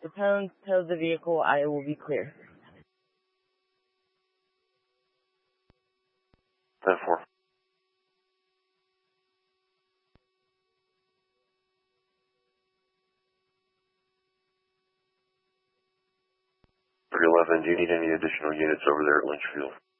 Depends to the vehicle, I will be clear. 10-4. 311, do you need any additional units over there at Lynchfield?